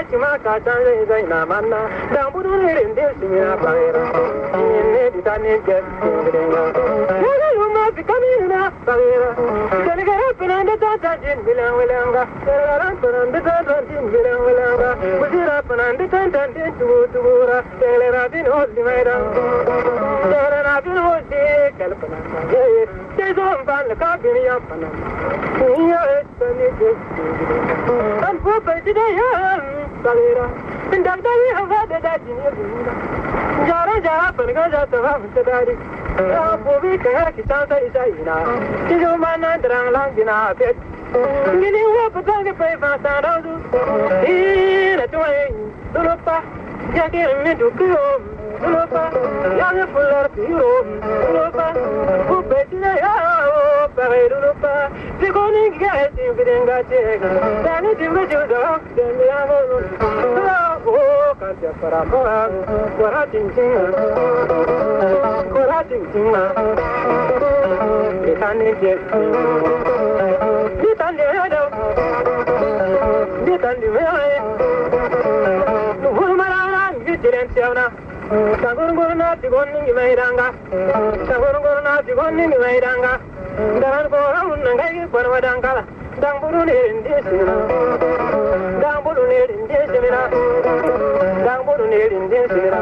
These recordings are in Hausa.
chima ka tan zai na manna dan budu ne rinde simina bagera ne ditane ke ya luma bikamina bagera delegara penanda tata jin bilang bilanga delegara penanda tata jin bilang bilanga bujira penanda tata jin tugura delegara bin hodi maida delegara bin hodi kalpana ye tezom ban ka bin ya pana ya etani ke an po pedida ya bagera ndagdawi hava da jin jara jara penga jata va mtadari ya povi kaya kitanta isaina tijo mana drang lang dina pet ngini wa patang pe fa sa raudu ira tuai dulupa ya ke me dukyo dulupa ya ne fular piro dulupa ku betina ya o pare dulupa tikoni ga tin bidenga chega dani timbe judo demi amo o kanta para para koratin ting ditane je ditane do ditane me nu mara gitiren siana sagurgurna tigonni meiranga sagurgurna tigonni meiranga daran ko raun ngai parwadanga dang burune inde sina dang burune inde sina dang burune inde sina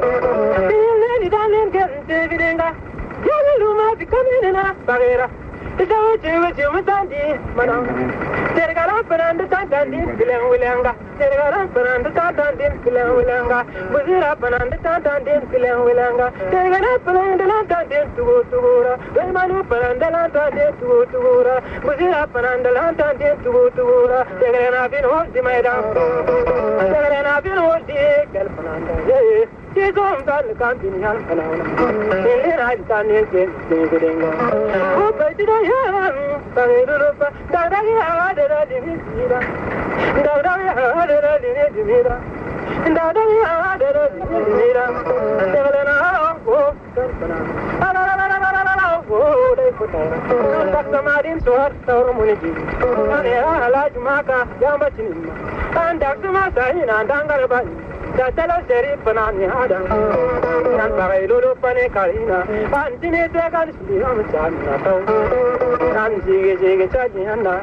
ni dalen gente videnga ya luma bikamina bagera itawe mutandi manang tergara penanda tantandi bilang wilanga tergara penanda tantandi bilang wilanga buzira penanda tantandi bilang wilanga tergara penanda tantandi tugura manu penanda tantandi tugura buzira penanda tantandi tugura tergara bin hodi maida tergara bin hodi kal penanda ye Jom dal kantin yan kalauna elera tane ke denga o pedida yan tangirulupa dagdagi adera dimira dagdagi adera dimira dagdagi adera dimira develena o kanpana ala o dai putara daktamarin suar taur muniji ane ala jumaka yamachinima daktama saina dangarba Datala seri panani hada, nan pakai lulu pane kalina, pantine tekan siam sana tau, nan sige caji anda,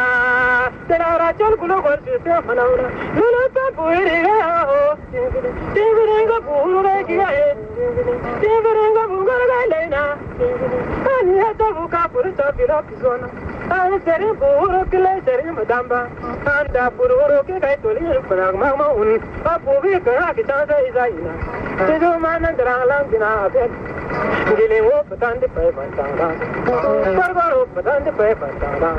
terara col kulo korsi mana, lulu tapuri gaya, tinggiringa pulu gaya, tinggiringa bunga gaya, ani hata buka puru tapira pisona, ani seri puru kile seri madamba, anda puru ke kaya toli panag maun, apuvi kaya kitanta isaina tijo mana drang dina pet gile wo patande pe pantara barbaro patande pe pantara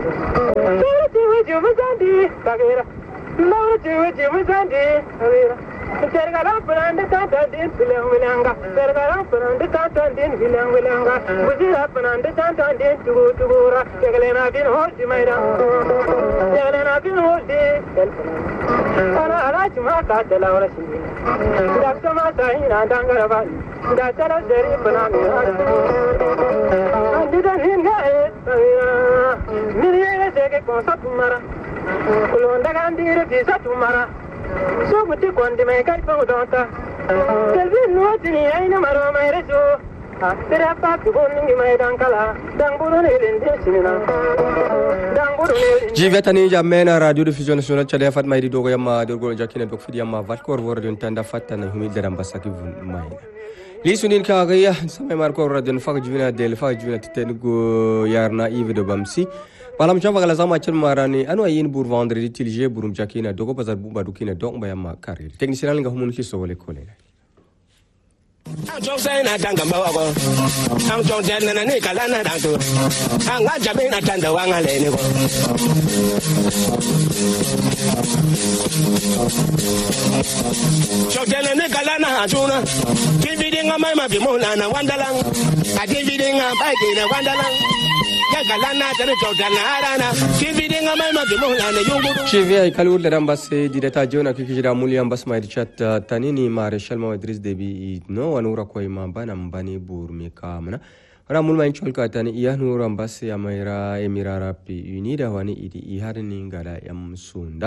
tijo muzandi bagera tijo muzandi bagera tergara panande tata din bilang bilanga tergara panande tata din bilang bilanga bujira panande tata din tugura tegelena bin hodi maida tegelena bin hodi ala cuma ka tela ora sini dakta ma saina dangara ba dakta deri panani andida ninga miriye sege ko satumara kulonda gandire fi satumara so muti kondi mai kai pa udonta kelvi nuotini aina maro mai reso tere pa gonni mai dankala danguru ne lende sinina jivetani jamena radio diffusion national chade fat mai di dogo yamma dorgo jakine dok fidi yamma vatkor wordon tanda fatana humi daram basaki mai lisunin ka gaya samay marko radio fak jivina del fak jivina titenugo yarna ivido bamsi palam chava gala zama chal marani anu ayin bur vendredi tilje burum jakina dogo bazar buba dukina dong bayamma karil technician nga humun ki sowole kolena Ang jong say na tanga bawago ang jong den na ni kala na danto ang ajabe na tanda wanga le ni ko jong den na kala na ajuna tibidi nga mai ma bi mo na wandalang adibidi nga bai de na wandalang Chevia e calul de rambasse di deta jona ki kijira muli ambas mai chat tanini marshal mo Idris Debi no anura ko ima bana mbani bur mi kamna ra mul mai chol ka tani iya no rambasse amaira emirara pi unida wani idi i harni ngara yam sunda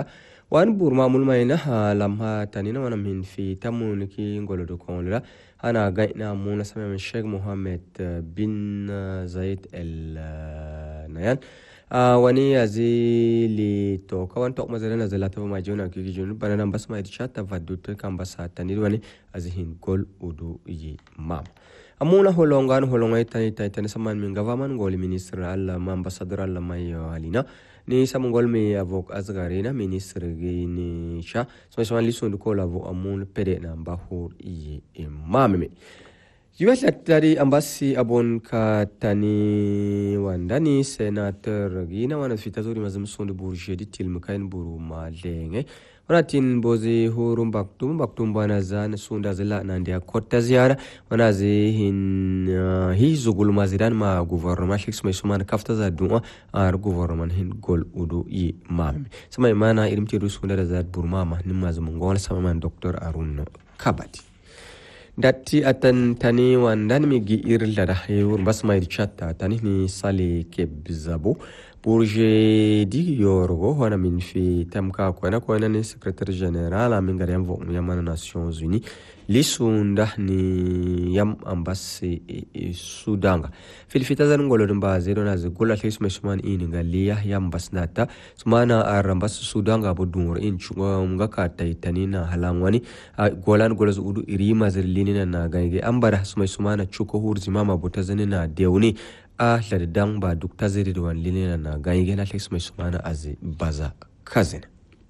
wan burma mulmayna lamha tanina wana min fi tamuniki ngolodo konla ana gaina muna sama Sheikh Mohammed bin Zayed El Nahyan wani yazili to kawan tok mazalana zalata ma jona kiki jonu banana bas ma idchata vadut kan basa tanir wani azihin gol udu yi mam amuna holongai tani saman min government gol minister alla ambassador alla may halina ni samungol me avok azgarina minister ni sha so lisun ko la vo amun pede na bahur yi imam US Secretary Embassy abon ka tani wandani senator gina wana fitazuri mazum sonde burje di til makain buru malenge wana tin bozi hurum baktum bana zan sunda zala nandia kota ziara wana hin hi zugul mazidan ma gouvernement shix mai suman kafta za du'a ar gouvernement hin gol udu yi mam sama imana irimti rusunda da zat burma ma nim mazum ngol sama man Dr. Arun Kabati datti atan tani wandan mi gi irla da hewur bas mai chatta tani ni sale ke bizabo burje di yorgo wana min fi tamka ko na ni secrétaire général amin gariam vo yamana Nations Unies lisunda ni yam ambassy sudanga filfita zan ngolo dumba zero na zgola tlis mesman in ngaliya yam basnata sumana arambas sudanga bodungur in chunga ngaka taitani na halangwani golan golos udu irima zirlini na gaige ambara sumana chuko hurzi mama botazani na deuni ladang ba duk taziri wan lini na gaige na tlis mesman azi baza kazena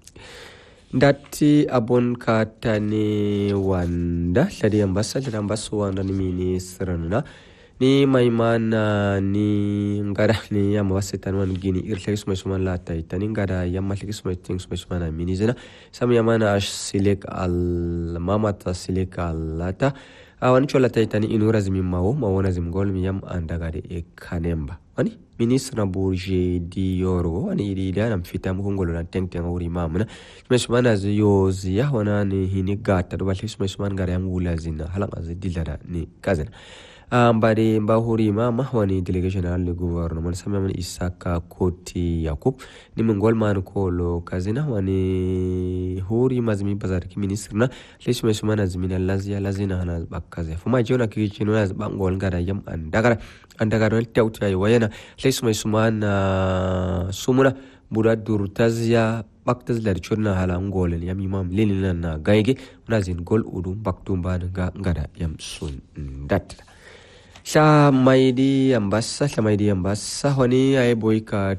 datti abon katani wanda ladi ambassador wanda ni ministrana ni maimana ni ngada ni yama wasetan wan gini irlex mesman la taitani ngada yama lex things mesman minizena sam yamana silek al mamata silek alata awani chola taitani inurazimi mawona zimgol mi yam andagade e kanemba wani ministre burje di yoro wani ida nam fitam ngolo nan tenten uri mamna mesmana ziyo ziya wana ni hini gata do balis mesman gare am wulazina halam az dilada ni kazana ambari mbahuri mama wani delegation al gouvernement samaman Isaka Koti Yakub ni mngol man ko lo kazina wani huri mazmi bazar ki ministre na lesh mesman azmina lazina hana bakaze fuma jona ki chino az bangol ngara yam andagara tawta wayana lesh mesman sumuna buradur tazya baktaz lar churna hala ngolen yam imam lelina na gaige unazin gol udum baktum ban ngada yam sun dat sha maidi ambassa wani ay boyka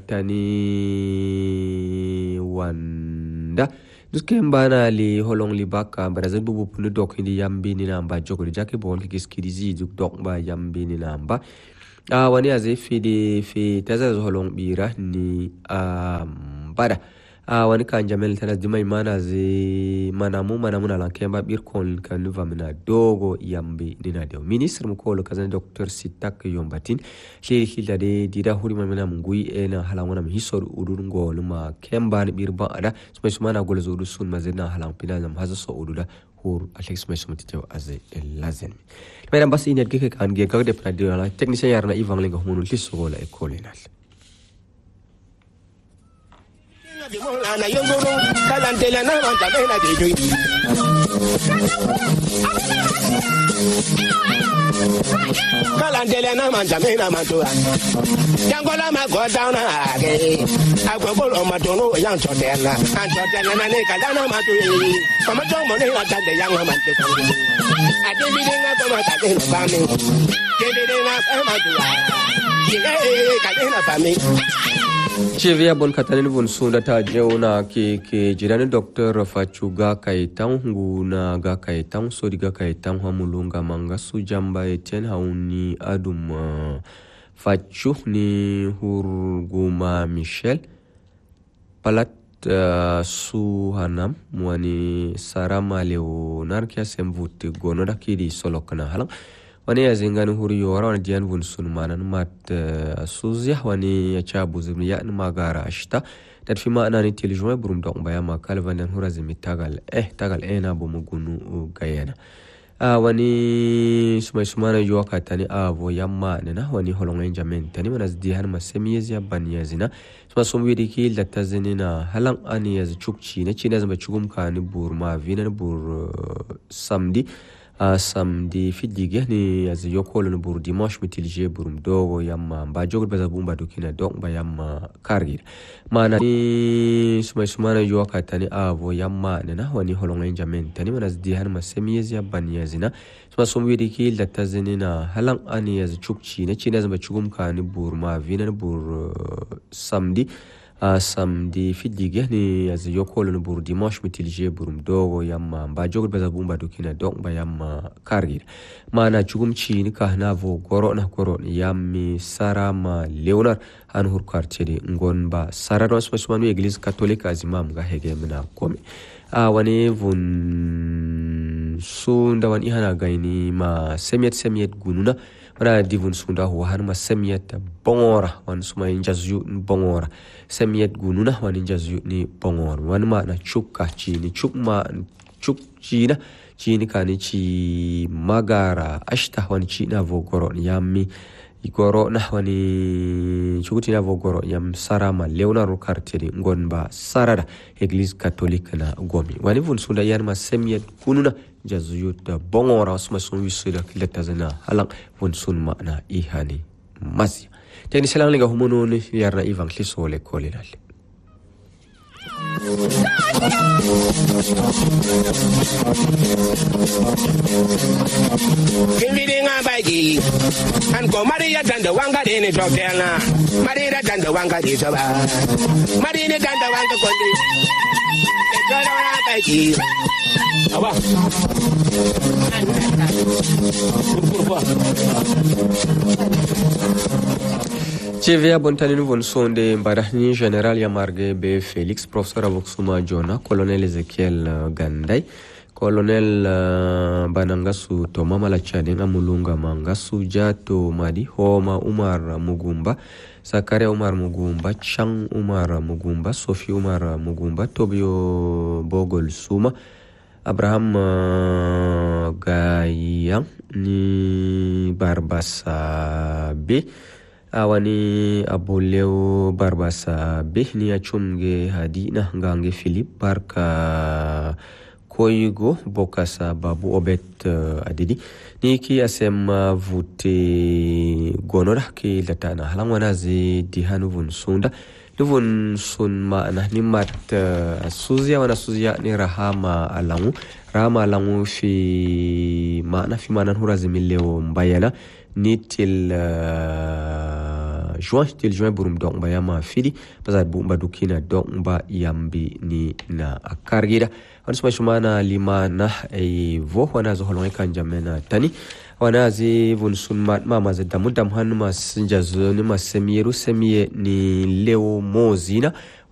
tani wanda duske mbana li holong li baka brazil bubu punu dok hindi yambi ni namba joko jake bon kiskirizi duk dok ba yambi ni namba wani azifi di fi tazaz holong bira ni bada wani kan jamel tanas dimai mana zi manamu na lankemba birkon kan vamina dogo yambi dina de ministre mu ko kazan Dr. Sitak Yombatin hila de dida huri mamina mungui ena halangona mi hisor udungo luma kemba birba ada sumana golzo udusun mazina halang pina zam hazo ududa hur alex mesumtite aze lazen mena bas inet ke kan ge gagde pradiola technicien yarna ivang lengo munul tisola e kolenal ana yongoro kalantela na manta bena dijo kalantela na manta bena matua yangola magoda na age agwolo matono yang chotela na ne kalana matu kama tomo ne atande yang mante ko ade bidenga kama tate no bame kede na matua ye kalena bame Chevia bon katalin bun sunda ta jeuna ke jirani Dr. Fachuga Kaitan nguna ga Kaitan so diga Kaitan hamulunga manga su jamba eten hauni adum Fachu ni hurguma Michel palat su hanam mwani sarama leonar kya semvuti gono da kidi solokana halang wani ya zingani huri yora wani diyan vun sunmanan mat suzya wani ya chabu zimni ya magara ashta dat fi ma'ana ni telejoy burum da baya ma kalvan dan hura zimi tagal na bu mugunu gayana wani sumana yoka tani avo yamma nena wani holonga injamen tani manazdi han masemiezi ya banyazina suma somwiri ki latazini na halang ani yaz chukchi ne china zamba chugum kani burma vina bur samedi samedi fidige ni yaz yokolo no bur dimanche mitilje burum dogo yamma ba jogol baza bumba dukina dok ba yamma kargir mana ni sumana yoka tani avo yamma nena wani holonga injamen tani manazdi han masemiezi ya banyazina suma somwiri ki latazini na halang ani yaz chukchi ne china zamba chugum kani burma vina bur samedi samedi fidige ni yaz yokolo no bur dimanche mitilje burum dogo yamma ba jogol baza bumba dukina dok ba yamma kargir mana chugum chi ni kahna vo goro yammi sarama leonar an hur quartier ngon ba sararo sumanu église catholique azimam ga hege mina komi wani vun sunda wani hana gaini ma semiet gununa wana divun sunda ho han ma semiet bongora wan suma injazu bongora semiet gununa wan injazu ni bongor wan ma na chukka chi ni chukma chuk china chini kani chi magara ashta wan chi na vogoro yammi igoro na wani chukuti na vogoro yam sarama leonaro quartier ngonba sarada église catholique na gomi wani vun sunda yan ma semiet kununa jazuyut bongora suma sun wisuda kiletazana halang vun sun ma na ihani masi tani selang lega humuno ni yarna ivan klisole kolilal Kimbidinga bagi Anko Maria danda wanga dini jokela Maria danda wanga di soba Maria danda wanga kondi Ekala wana bagi Awa Chevia bontani nu von sonde mbarahni general ya marge be Felix professeur avoksuma Jona colonel Ezekiel Gandai colonel Banangasu Toma Malachade Mulunga Mangasu Jato Madi Homa Umar Mugumba Zakaria Umar Mugumba Chang Umar Mugumba Sophie Umar Mugumba Tobio Bogol Suma Abraham Gayang ni Barbasa B awani aboleo Barbasa behni achumge hadina gange Philip barka koygo bokasa babu obet adidi niki asem vote gonora ki latana halangwana zi dihanu vun sunda nuvun sun ma na ni mat suzia wana suzia ni rahama alangu fi mana hurazi mileo mbayana nitil juin burum dong ba yama fidi bazat bumba dukina dong ba yambi ni na akargira wan sumana limana vo wana zo holon kan jamena tani wana zi vun sunmat mama zadamudam han mas jazu ni masemiru semie ni leo mozina